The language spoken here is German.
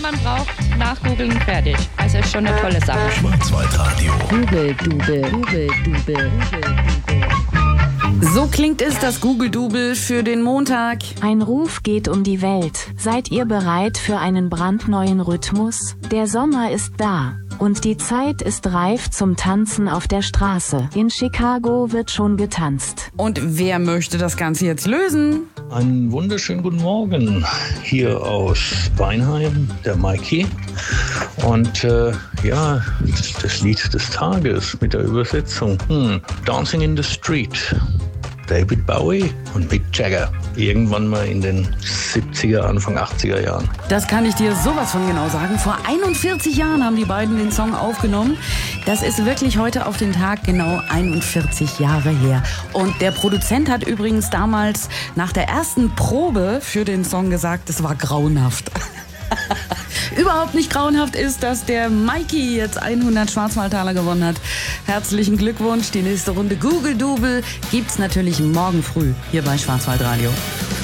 man braucht, nachgoogeln, fertig. Also ist schon eine tolle Sache. Schwarzwaldradio. Google-Dubel. So klingt es, das Google-Double für den Montag. Ein Ruf geht um die Welt. Seid ihr bereit für einen brandneuen Rhythmus? Der Sommer ist da. Und die Zeit ist reif zum Tanzen auf der Straße. In Chicago wird schon getanzt. Und wer möchte das Ganze jetzt lösen? Einen wunderschönen guten Morgen hier aus Weinheim, der Mikey. Und das Lied des Tages mit der Übersetzung. Dancing in the Street. David Bowie und Mick Jagger. Irgendwann mal in den 70er, Anfang 80er Jahren. Das kann ich dir sowas von genau sagen. Vor 41 Jahren haben die beiden den Song aufgenommen. Das ist wirklich heute auf den Tag genau 41 Jahre her. Und der Produzent hat übrigens damals nach der ersten Probe für den Song gesagt, es war grauenhaft. Überhaupt nicht grauenhaft ist, dass der Mikey jetzt 100 Schwarzwaldtaler gewonnen hat. Herzlichen Glückwunsch. Die nächste Runde Google-Double gibt's natürlich morgen früh hier bei Schwarzwaldradio.